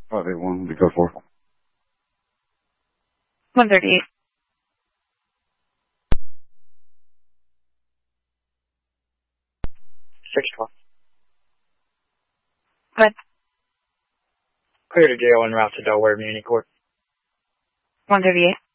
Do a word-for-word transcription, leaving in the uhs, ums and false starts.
five eight one, be code four. one thirty-eight. six twelve. What? Clear to jail en route to Delaware Muni Court. one thirty-eight.